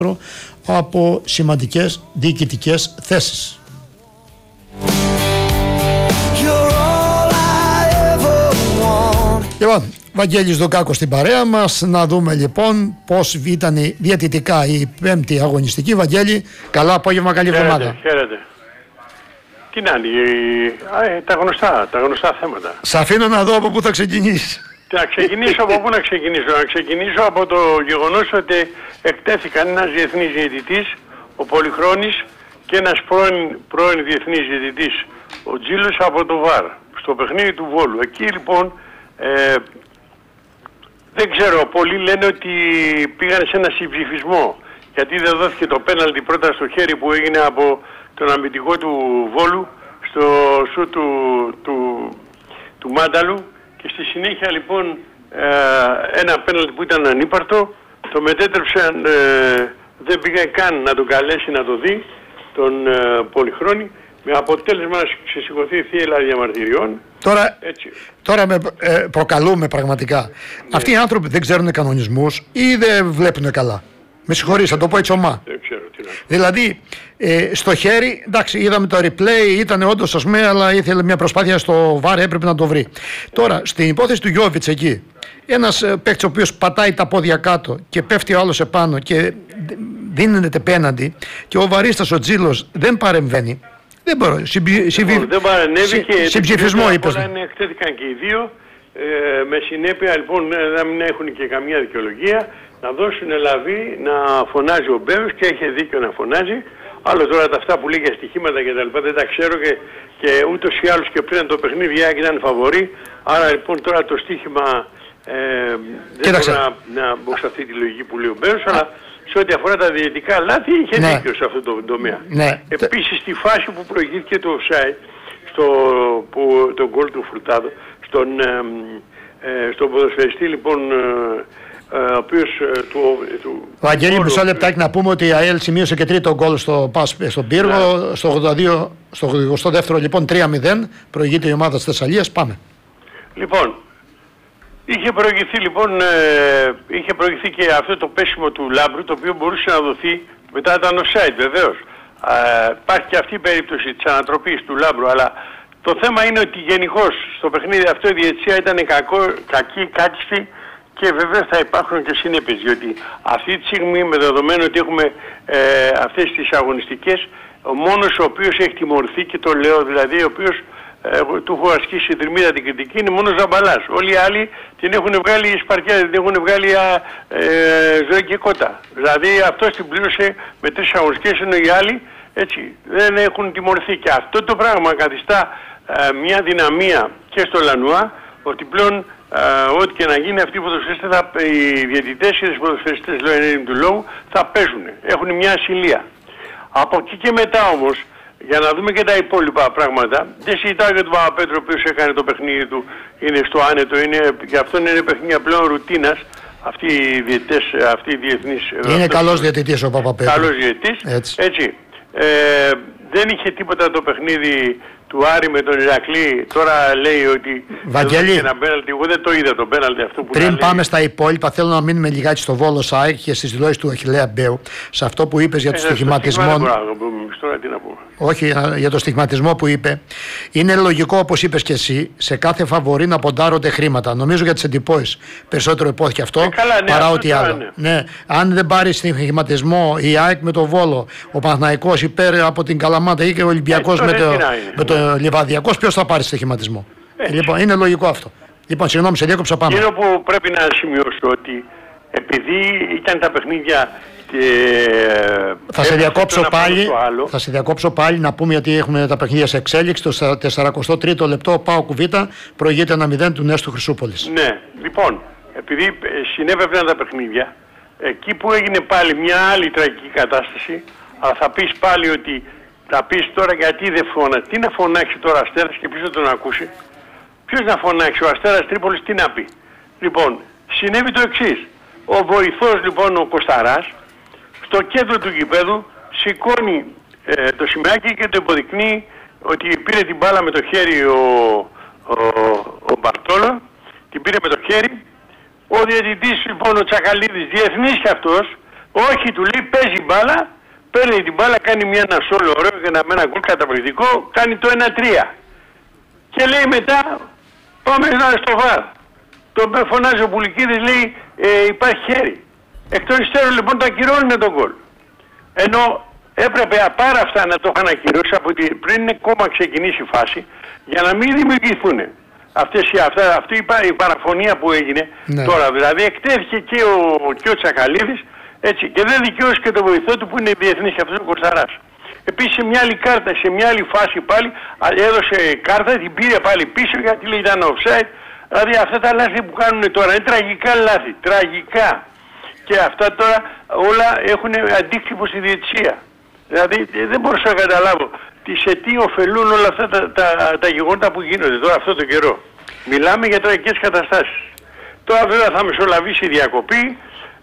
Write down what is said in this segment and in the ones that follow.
από σημαντικές διοικητικές θέσεις. Λοιπόν, Βαγγέλης Δουκάκος στην παρέα μας. Να δούμε λοιπόν πώς ήταν διαιτητικά η πέμπτη αγωνιστική. Βαγγέλη, καλό απόγευμα, καλή εβδομάδα. Χαίρετε. Τι να είναι, τα γνωστά θέματα. Σ' αφήνω να δω από πού θα ξεκινήσεις. Να ξεκινήσω από πού να ξεκινήσω. Να ξεκινήσω από το γεγονός ότι εκτέθηκαν ένας διεθνής διαιτητής, ο Πολυχρόνης, και ένας πρώην διεθνής διαιτητής, ο Τζίλος, από το ΒΑΡ, στο παιχνίδι του Βόλου. Εκεί λοιπόν, δεν ξέρω, πολλοί λένε ότι πήγαν σε ένα συμψηφισμό, γιατί δεν δόθηκε το πέναλτι πρώτα στο χέρι που έγινε από τον αμυντικό του Βόλου στο σου του Μάνταλου, και στη συνέχεια λοιπόν ένα πέναλτι που ήταν ανύπαρτο το μετέτρεψαν, δεν πήγε καν να τον καλέσει να το δει τον Πολυχρόνη, με αποτέλεσμα να ξεσηκωθεί η θύελλα διαμαρτυριών. Τώρα με προκαλούμε πραγματικά. Ναι. Αυτοί οι άνθρωποι δεν ξέρουν κανονισμούς ή δεν βλέπουν καλά. Με συγχωρείς, θα το πω έτσι ομά. Δεν ξέρω τι να. Δηλαδή, στο χέρι, εντάξει, είδαμε το replay, ήταν όντως ασμέ, αλλά ήθελε μια προσπάθεια στο VAR, έπρεπε να το βρει. Τώρα, στην υπόθεση του Γιόβιτς εκεί, ένας παίκτης ο οποίος πατάει τα πόδια κάτω και πέφτει ο άλλος επάνω και δίνεται πέναντι, και ο βαρίστας ο Τζίλος δεν παρεμβαίνει. Δεν μπορώ. Δεν παρενέβη και συμψηφισμό είπες. Εκτέθηκαν και οι δύο, με συνέπεια λοιπόν να μην έχουν και καμία δικαιολογία, να δώσουν λαβή να φωνάζει ο Μπέος, και έχει δίκιο να φωνάζει. Άλλο τώρα τα αυτά που λέει για στοιχήματα και τα λοιπά δεν τα ξέρω, και ούτως ή άλλως και πριν το παιχνίδι ήταν φαβορί. Άρα λοιπόν τώρα το στοίχημα δεν μπορώ να μπω σε αυτή τη λογική που λέει ο Μπέος, αλλά σε ό,τι αφορά τα διαιτητικά λάθη είχε δίκιο σε αυτό το τομέα. Ναι. Επίσης στη φάση που προηγήθηκε το offside, το γκολ του Φουρτάδο, στον ποδοσφαιριστή λοιπόν, ο οποίος Βαγγέλη, μισό λεπτάκι να πούμε ότι η ΑΕΛ σημείωσε και τρίτο γκολ στον Πύργο, στο 82ο λοιπόν 3-0, προηγείται η ομάδα της Θεσσαλίας. Πάμε. Λοιπόν, είχε προηγηθεί και αυτό το πέσιμο του Λάμπρου, το οποίο μπορούσε να δοθεί, μετά ήταν offside βεβαίως. Υπάρχει και αυτή η περίπτωση της ανατροπής του Λάμπρου, αλλά το θέμα είναι ότι γενικώς στο παιχνίδι αυτό η διαιτησία ήταν κακή, κάκιστη, και βέβαια θα υπάρχουν και συνέπειες, διότι αυτή τη στιγμή, με δεδομένο ότι έχουμε αυτές τις αγωνιστικές, ο μόνος ο οποίος έχει τιμωρηθεί, και το λέω δηλαδή, ο οποίος του έχω ασκήσει δρυμύδα την κριτική, είναι μόνος Ζαμπαλάς. Όλοι οι άλλοι την έχουν βγάλει σπαρκιά, την έχουν βγάλει ζωή και κότα. Δηλαδή αυτός την πλήρωσε με 3 αγωνιστικές, ενώ οι άλλοι έτσι δεν έχουν τιμωρηθεί. Και αυτό το πράγμα καθιστά μια δυναμία και στο Λανουά, ότι πλέον ό,τι και να γίνει, αυτοί οι ποδοσφαιριστές, οι διαιτητές και οι ποδοσφαιριστές του λόγου θα παίζουν. Έχουν μια ασυλία. Από εκεί και μετά όμως, για να δούμε και τα υπόλοιπα πράγματα, δεν συζητάω για τον Παπαπέτρο, ο οποίος έκανε το παιχνίδι του, είναι στο άνετο, γι' αυτό είναι παιχνίδια πλέον ρουτίνας, αυτοί οι διαιτητές, αυτοί οι διεθνείς. Είναι καλός διαιτητής ο Παπαπέτρου. Καλός διαιτητής, έτσι. Δεν είχε τίποτα το παιχνίδι του Άρη με τον Ηρακλή. Τώρα λέει ότι Βαγγέλη, ένα πέναλτι. Εγώ δεν το είδα το πέναλτι αυτό που πριν πάμε στα υπόλοιπα, θέλω να μείνουμε λιγάκι στο Βόλο ΣΑΕΚ και στις δηλώσεις του Αχιλλέα Μπέου, σε αυτό που είπες για το στοιχηματισμό. Όχι, για το στοιχηματισμό που είπε. Είναι λογικό, όπως είπες και εσύ, σε κάθε φαβορί να ποντάρονται χρήματα. Νομίζω για τις εντυπώσεις περισσότερο υπόθηκε αυτό παρά ό,τι άλλο. Ναι. Αν δεν πάρει στοιχηματισμό η ΑΕΚ με το Βόλο, ο Παναθηναϊκός υπέρ από την Καλαμάτα ή και ο Ολυμπιακός με το Λιβαδιακός, ποιος θα πάρει στοιχηματισμό. Λοιπόν, είναι λογικό αυτό. Λοιπόν, συγγνώμη, σε διέκοψα, πάμε. Εκείνο που πρέπει να σημειώσω ότι επειδή ήταν τα παιχνίδια. Θα σε διακόψω πάλι να πούμε, γιατί έχουμε τα παιχνίδια σε εξέλιξη. Το 43ο λεπτό ο ΠΑΟΚ Β προηγείται 1-0 του Νέστου Χρυσούπολης. Ναι, λοιπόν, επειδή συνέβαιναν τα παιχνίδια, εκεί που έγινε πάλι μια άλλη τραγική κατάσταση, αλλά θα πεις πάλι ότι θα πεις τώρα γιατί δεν φώναξε. Τι να φωνάξει τώρα ο Αστέρας και ποιος θα τον ακούσει. Ποιος να φωνάξει, ο Αστέρας Τρίπολης τι να πει. Λοιπόν, συνέβη το εξής. Ο βοηθός λοιπόν ο Κωσταράς στο κέντρο του γηπέδου σηκώνει το σημαίακι και το υποδεικνύει ότι πήρε την μπάλα με το χέρι ο Μπαρτόλο, την πήρε με το χέρι. Ο διαιτητής λοιπόν ο Τσακαλίδης, διεθνής κι αυτός, Όχι, του λέει παίζει μπάλα, παίρνει την μπάλα, κάνει ένα σόλο ωραίο και με ένα γκολ καταπληκτικό, κάνει το 1-3. Και λέει μετά, πάμε στο βαρ. Τον φωνάζει ο Πουλικίδης, λέει υπάρχει χέρι. Εκ των υστέρων λοιπόν το ακυρώνουν τον γκολ. Ενώ έπρεπε πάρα αυτά να το είχαν ακυρώσει από πριν ακόμα ξεκινήσει η φάση, για να μην δημιουργηθούν αυτή η παραφωνία που έγινε τώρα. Δηλαδή εκτέθηκε και ο Τσακαλίδης, έτσι, και δεν δικαιώσει και το βοηθό του που είναι διεθνής και αυτός ο Κωνσταράς. Επίσης σε μια άλλη κάρτα, σε μια άλλη φάση πάλι έδωσε κάρτα, την πήρε πάλι πίσω γιατί λέει ήταν offside. Δηλαδή αυτά τα λάθη που κάνουν τώρα είναι τραγικά λάθη, τραγικά. Και αυτά τώρα όλα έχουν αντίκτυπο στη διαιτησία. Δηλαδή δεν μπορούσα να καταλάβω σε τι ωφελούν όλα αυτά τα γεγονότα που γίνονται τώρα αυτό το καιρό. Μιλάμε για τραγικές καταστάσεις. Τώρα βέβαια θα μεσολαβήσει η διακοπή,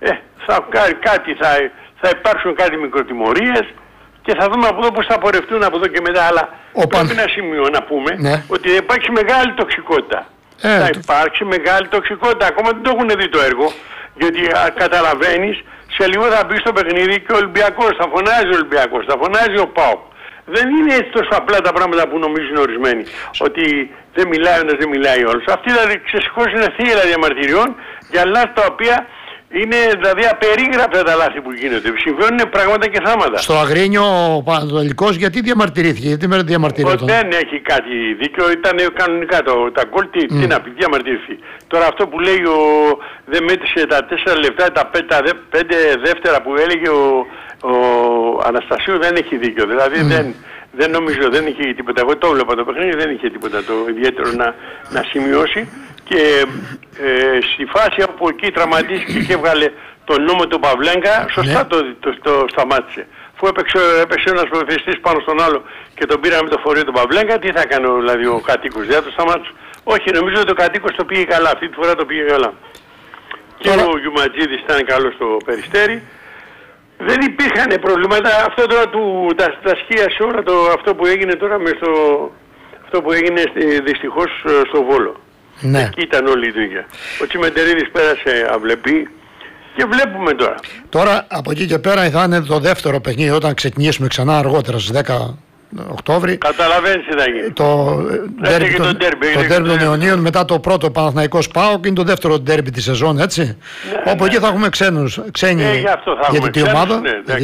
θα υπάρξουν κάτι μικροτιμωρίες και θα δούμε από εδώ πώς θα πορευτούν από εδώ και μετά. Αλλά πρέπει ένα σημείο να πούμε ότι θα υπάρξει μεγάλη τοξικότητα. Θα υπάρξει μεγάλη τοξικότητα. Ακόμα δεν το έχουν δει το έργο. Γιατί καταλαβαίνεις, σε λίγο θα μπει στο παιχνίδι και ο Ολυμπιακός. Θα φωνάζει ο Ολυμπιακός, θα φωνάζει ο ΠΑΟΚ. Δεν είναι έτσι τόσο απλά τα πράγματα που νομίζουν ορισμένοι. Ότι δεν μιλάει ένας, δεν μιλάει όλος. Αυτοί θα ξεσηκώσουν θύελα διαμαρτυριών για λάθη τα οποία είναι δηλαδή απερίγραπτα τα λάθη που γίνονται. Συμβαίνουν πράγματα και θάματα. Στο Αγρίνιο ο Πανατολικός γιατί διαμαρτυρήθηκε, γιατί δεν διαμαρτυρήθηκε. Δεν έχει κάτι δίκιο, ήταν κανονικά τα γκολ, τι να πει, διαμαρτυρηθεί. Τώρα αυτό που λέει δεν μέτρησε τα 4 λεπτά, τα 5 δεύτερα που έλεγε ο Αναστασίου δεν έχει δίκιο. Δηλαδή δεν νομίζω, δεν είχε τίποτα. Εγώ το έβλεπα το παιχνίδι, δεν είχε τίποτα το ιδιαίτερο να σημειώσει. Και στη φάση από εκεί τραυματίστηκε και έβγαλε τον νόμο του Παυλέγκα, σωστά το σταμάτησε. Αφού έπαιξε ένας ποδοσφαιριστής πάνω στον άλλο και τον πήραμε με το φορείο του Παυλέγκα, τι θα έκανε δηλαδή ο κατοίκος, δεν θα το σταμάτησε. Όχι, νομίζω ότι ο κατοίκος το πήγε καλά, αυτή τη φορά το πήγε καλά. Και ο Γιουματζίδης ήταν καλός στο Περιστέρι. Δεν υπήρχαν προβλήματα. Αυτό τώρα τα σκίασε όλα αυτό που έγινε τώρα αυτό που έγινε δυστυχώς στο Βόλο. Ναι. Εκεί ήταν όλη η δουλειά. Ο Τσιμεντερίδης πέρασε αυλεπή και βλέπουμε τώρα. Τώρα από εκεί και πέρα θα είναι το δεύτερο παιχνίδι όταν ξεκινήσουμε ξανά αργότερα στις 10 Οκτώβρη. Καταλαβαίνεις τι θα γίνει. Το ντέρμπι των Ιωνίων μετά το πρώτο Παναθηναϊκός ΠΑΟΚ είναι το δεύτερο ντέρμπι της σεζόν, έτσι. Όπου εκεί θα έχουμε ξένη διαιτητική ομάδα.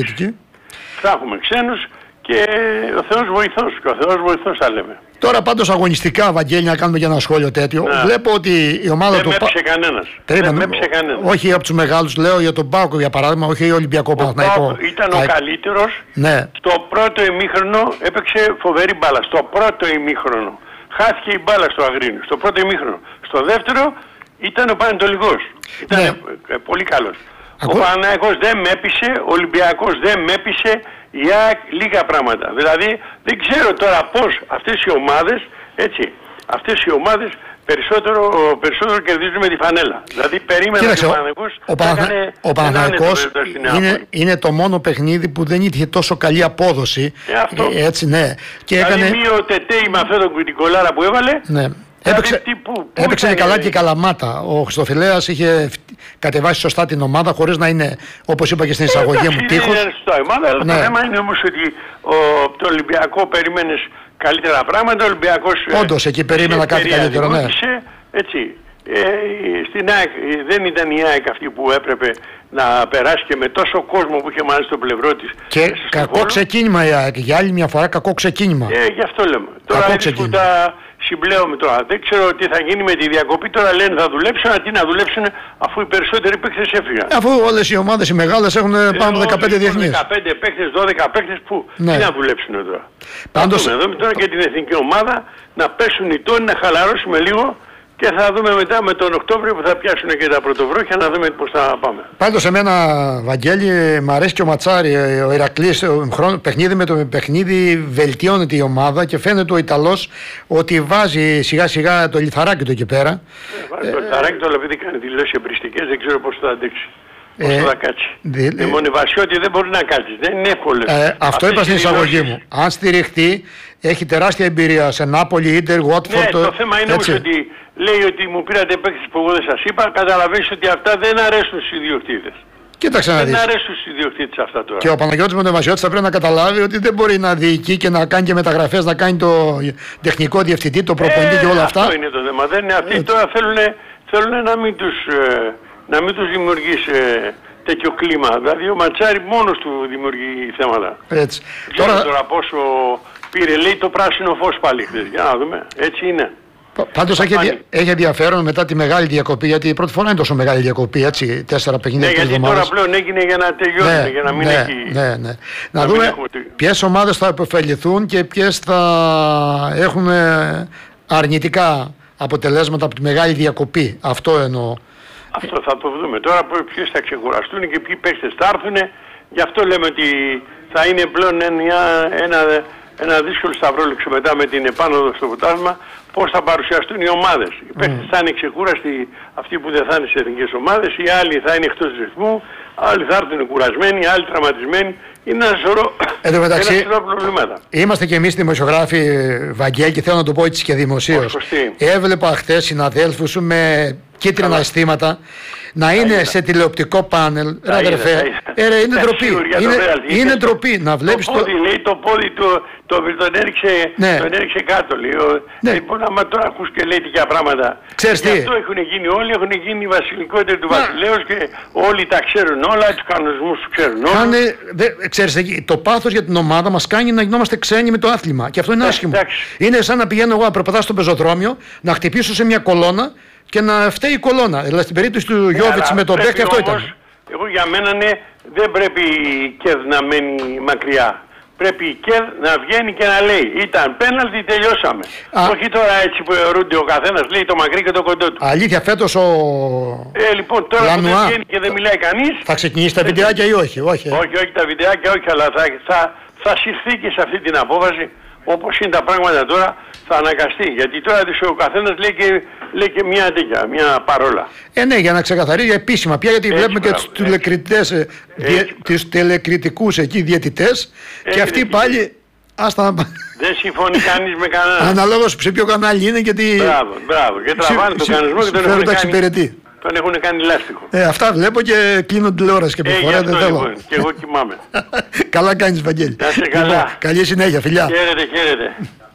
Θα έχουμε ξένους και ο Θεός βοηθός. Και ο Θεός βοηθός θα λέμε. Τώρα πάντως αγωνιστικά, Βαγγέλη, να κάνουμε για ένα σχόλιο τέτοιο. Βλέπω ότι η ομάδα του ΠΑΟΚ. Δεν με έπεισε κανένας. Όχι από τους μεγάλους, λέω για τον ΠΑΟΚ για παράδειγμα, όχι ο Ολυμπιακό Παναθηναϊκό. Ο ΠΑΟΚ ήταν ο καλύτερος. Ναι. Στο πρώτο ημίχρονο έπαιξε φοβερή μπάλα. Στο πρώτο ημίχρονο. Χάθηκε η μπάλα στο Αγρίνιο. Στο πρώτο ημίχρονο. Στο δεύτερο ήταν ο Πανετολικός. Ήταν πολύ καλός. Ο Παναθηναϊκός δεν με έπεισε, ο Ολυμπιακός δεν με έπεισε. Η ΑΕΚ λίγα πράγματα. Δηλαδή δεν ξέρω τώρα πώς αυτές οι ομάδες, έτσι, αυτές οι ομάδες περισσότερο κερδίζουν με τη φανέλα. Δηλαδή περίμενα ότι ο Παναθηναϊκός είναι το μόνο παιχνίδι που δεν είχε τόσο καλή απόδοση. Έτσι, ναι. Και δηλαδή μείω τετέι με αυτό το κουτικολάρα που έβαλε. Ναι. Έπαιξε καλά και η Καλαμάτα. Ο Χριστοφιλέας είχε κατεβάσει σωστά την ομάδα χωρίς να είναι, όπως είπα και στην εισαγωγή μου, τείχος. Είναι σωστά η ομάδα, αλλά το θέμα είναι όμως ότι το Ολυμπιακό περίμενες καλύτερα πράγματα. Ο Ολυμπιακός όντως εκεί περίμενα κάτι καλύτερο, ναι. Έτσι. Στην ΑΕΚ δεν ήταν η ΑΕΚ αυτή που έπρεπε να περάσει και με τόσο κόσμο που είχε μαζί στο πλευρό της. Και κακό ξεκίνημα η ΑΕΚ. Για άλλη μια φορά κακό ξεκίνημα. Γι' αυτό λέμε. Τώρα που τα συμπλέουμε τώρα. Δεν ξέρω τι θα γίνει με τη διακοπή. Τώρα λένε θα δουλέψουν. Αντί να δουλέψουν αφού οι περισσότεροι παίκτες έφυγαν. Αφού όλες οι ομάδες οι μεγάλες έχουν πάνω από 15 διεθνείς. 15 παίκτες, 12 παίκτες που τι να δουλέψουν τώρα. Πάντως εδώ τώρα και την εθνική ομάδα να πέσουν οι τόνοι, να χαλαρώσουμε λίγο. Και θα δούμε μετά με τον Οκτώβριο που θα πιάσουν και τα πρωτοβρόχια να δούμε πώς θα πάμε. Πάντως εμένα, Βαγγέλη, μ' αρέσει και ο Ματσάρη, ο Ηρακλής, παιχνίδι με το παιχνίδι βελτιώνεται η ομάδα και φαίνεται ο Ιταλός ότι βάζει σιγά σιγά το λιθαράκι του εκεί πέρα. Βάζει το λιθαράκι του, αλλά επειδή κάνει δηλώσεις εμπριστικές δεν ξέρω πώς θα αντέξει. Πώς θα κάτσει. Με Μονιβασιώτη δεν μπορεί να κάτσει. Δεν είναι εύκολο. Αυτό είπα στην εισαγωγή μου. Αν στηριχτεί, έχει τεράστια εμπειρία σε Νάπολη, Ίντερ, Γουότφορντ. Ναι, το θέμα είναι όμως ότι λέει ότι μου πήρατε παίκτες που εγώ δεν σας είπα. Καταλαβαίνεις ότι αυτά δεν αρέσουν στους ιδιοκτήτες. Κοίταξε να δεις. Δεν αρέσουν στους ιδιοκτήτες αυτά τώρα. Και ο Παναγιώτης Μοντεβασιώτης θα πρέπει να καταλάβει ότι δεν μπορεί να διοικεί και να κάνει και μεταγραφές, να κάνει το τεχνικό διευθυντή, το προπονητή και όλα αυτά. Αυτό είναι το θέμα. Δεν είναι αυτοί τώρα θέλουν να μην τους δημιουργήσει τέτοιο κλίμα. Δηλαδή ο Ματσάρη μόνος του δημιουργεί θέματα. Έτσι. Τώρα πόσο πήρε, λέει, το πράσινο φως πάλι χθες. Για να δούμε. Έτσι είναι. Πάντως έχει ενδιαφέρον μετά τη μεγάλη διακοπή, γιατί η πρώτη φορά είναι τόσο μεγάλη διακοπή, έτσι, 4-5 εβδομάδες. Γιατί τώρα πλέον έγινε για να τελειώσει, για να μην έχει... Να δούμε ποιες ομάδες θα επωφεληθούν και ποιες θα έχουν αρνητικά αποτελέσματα από τη μεγάλη διακοπή. Αυτό εννοώ. Αυτό θα το δούμε. Τώρα ποιες θα ξεκουραστούν και ποιοι παίκτες θα έρθουν. Γι' αυτό λέμε ότι θα είναι πλέον ένα δύσκολο σταυρόληξο μετά με την επάνωδο στο ποτάσμα, πώς θα παρουσιαστούν οι ομάδες. Οι παίκτες θα είναι ξεκούραστοι, αυτοί που δεν θα είναι σε εθνικές ομάδες, οι άλλοι θα είναι εκτός ρυθμού, άλλοι θα έρθουν κουρασμένοι, άλλοι τραυματισμένοι. Είναι ένα σωρό προβλήματα. Είμαστε και εμείς δημοσιογράφοι, Βαγγέλη, και θέλω να το πω έτσι και δημοσίως. Έβλεπα χθες συναδέλφους σου με κίτρινα αισθήματα να είναι σε τηλεοπτικό πάνελ. Είναι ντροπή. Είναι ντροπή να βλέπεις το πόδι τον έριξε κάτω. Λοιπόν, άμα τώρα ακούς και λέει τέτοια πράγματα. Ξέρεις τι. Αυτό έχουν γίνει όλοι, έχουν γίνει οι βασιλικότεροι του βασιλέως και όλοι τα ξέρουν όλα, τους κανονισμούς τους ξέρουν όλα. Ξέρεις, το πάθος για την ομάδα μας κάνει να γινόμαστε ξένοι με το άθλημα. Και αυτό είναι άσχημο. Είναι σαν να πηγαίνω εγώ να περπατάω στο πεζοδρόμιο, να χτυπήσω σε μια κολόνα και να φταίει η κολόνα. Δηλαδή στην περίπτωση του Γιώβιτς με τον παίκτη αυτό ήταν. Εγώ για μένα δεν πρέπει η ΚΕΔ να μένει μακριά. Πρέπει η ΚΕΔ να βγαίνει και να λέει ήταν πέναλτι, τελειώσαμε. Όχι τώρα έτσι που αιρούνται ο καθένας, λέει το μακρύ και το κοντό του. Αλήθεια, φέτος λοιπόν, τώρα που δεν βγαίνει και δεν μιλάει κανείς. Θα ξεκινήσει τα βιντεάκια ή όχι? Όχι, τα βιντεάκια όχι, αλλά θα συρθεί και σε αυτή την απόφαση. Όπως είναι τα πράγματα τώρα, θα αναγκαστεί. Γιατί τώρα ο καθένας λέει και μια παρόλα. Ναι, για να ξεκαθαρίζει επίσημα πια, γιατί βλέπουμε και τους τηλεκριτικούς εκεί διαιτητές και αυτοί πάλι. Δεν συμφωνεί κανείς με κανέναν. Αναλόγως σε ποιο κανάλι είναι, γιατί. Μπράβο. Και τραβάνε τον κανονισμό και τον έχουν κάνει λάστιχο. Αυτά βλέπω και κλείνω τηλεόραση και προφορά. Δεν θέλω. Λοιπόν, και εγώ κοιμάμαι. Καλά κάνεις, Βαγγέλη. Να είσαι καλά. Καλή συνέχεια, φιλιά. Χαίρετε.